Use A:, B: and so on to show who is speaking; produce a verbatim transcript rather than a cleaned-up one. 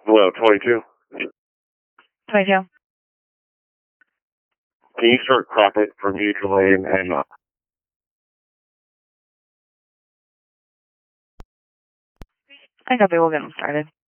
A: Hello, twenty-two.
B: twenty-two.
A: Can you start Crockett for mutual aid and uh,
B: I copy. We'll get them started.